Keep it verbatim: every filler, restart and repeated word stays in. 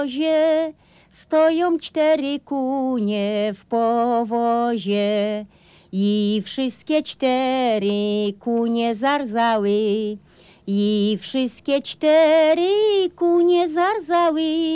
powozie stoją cztery kunie w powozie i wszystkie cztery kunie zarzały i wszystkie cztery kunie zarzały.